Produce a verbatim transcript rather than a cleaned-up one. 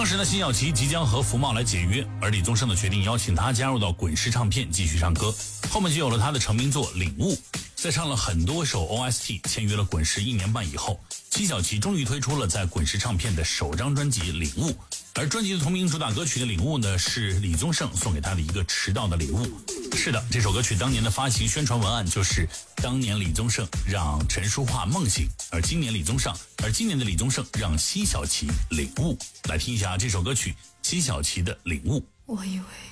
当时呢，辛晓琪即将和福茂来解约，而李宗盛呢决定邀请他加入到滚石唱片继续唱歌，后面就有了他的成名作《领悟》。在唱了很多首 O S T， 签约了滚石一年半以后，辛晓琪终于推出了在滚石唱片的首张专辑《领悟》，而专辑的同名主打歌曲的《领悟》呢，是李宗盛送给他的一个迟到的礼物。是的，这首歌曲当年的发行宣传文案就是当年李宗盛让陈淑桦梦醒，而今年李宗盛，而今年的李宗盛让辛晓琪领悟。来听一下这首歌曲辛晓琪的《领悟》。 我以为